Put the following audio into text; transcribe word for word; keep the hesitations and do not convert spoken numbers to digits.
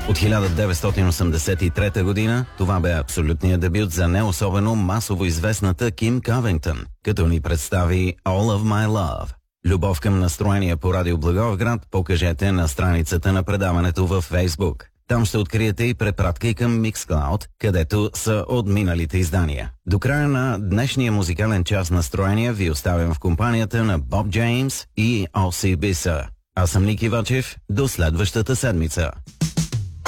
От хиляда деветстотин осемдесет и трета година това бе абсолютният дебют за не особено масово известната Ким Ковингтън, като ни представи All of My Love. Любов към настроение по Радио Благоевград покажете на страницата на предаването във Facebook. Там ще откриете и препратка и към Mixcloud, където са отминалите издания. До края на днешния музикален час настроение ви оставям в компанията на Боб Джеймс и Оси Биса. Аз съм Ники Вачев. До следващата седмица.